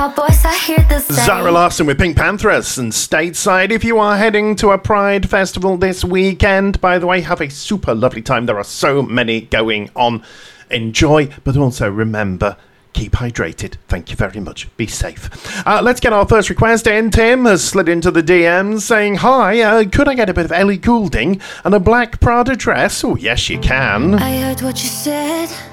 boys, I hear the same. Zara Larsson with Pink Panthers and Stateside. If you are heading to a Pride Festival this weekend, by the way, have a super lovely time. There are so many going on. Enjoy, but also remember, keep hydrated. Thank you very much. Be safe. Let's get our first request in. Tim has slid into the DMs saying, hi, could I get a bit of Ellie Goulding and a black Prada dress? Oh, yes, you can. I heard what you said.